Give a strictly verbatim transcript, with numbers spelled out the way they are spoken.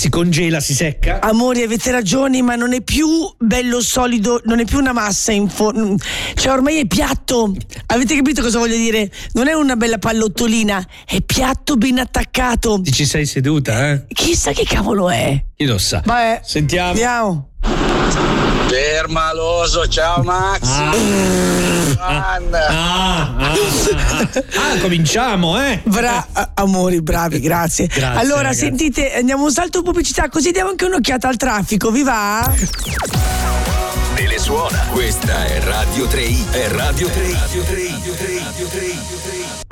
si congela, si secca. Amori, avete ragione, ma non è più bello solido, non è più una massa in forno, cioè ormai è piatto. Avete capito cosa voglio dire? Non è una bella pallottolina, è piatto ben attaccato. Ti ci sei seduta, eh? Chissà che cavolo è. Chi lo sa? Beh, Sentiamo. Andiamo. Permaloso, ciao Max. Ah. Ah, ah, ah, ah, cominciamo, eh? Bra- amori, bravi, grazie. Grazie, allora, ragazzi. sentite, andiamo un salto pubblicità, così diamo anche un'occhiata al traffico, vi va? Telesuona. Questa è Radio tre i. È Radio tre i. Radio tre i. Radio tre i. Radio tre i.